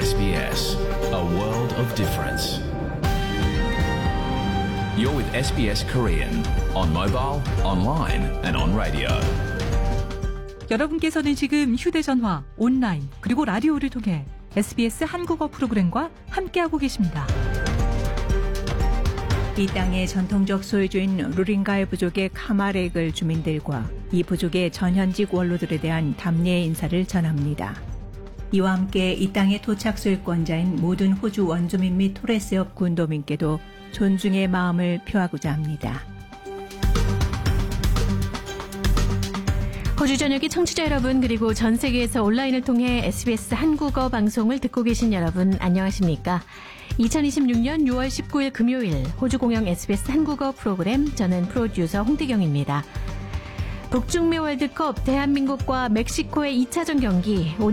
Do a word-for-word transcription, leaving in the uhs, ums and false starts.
에스비에스, a world of difference. You're with 에스비에스 Korean on mobile, online and on radio. 여러분께서는 지금 휴대전화, 온라인, 그리고 라디오를 통해 에스비에스 한국어 프로그램과 함께하고 계십니다. 이 땅의 전통적 소유주인 루링가이 부족의 카마렉을 주민들과 이 부족의 전현직 원로들에 대한 담례의 인사를 전합니다. 이와 함께 이 땅의 토착 소유권자인 모든 호주 원주민 및 토레스역 군도민께도 존중의 마음을 표하고자 합니다. 호주 전역의 청취자 여러분, 그리고 전 세계에서 온라인을 통해 에스비에스 한국어 방송을 듣고 계신 여러분, 안녕하십니까? 이천이십육 년 유월 십구일 금요일 호주 공영 에스비에스 한국어 프로그램, 저는 프로듀서 홍태경입니다. 북중미 월드컵 대한민국과 멕시코의 이 차전 경기, 오늘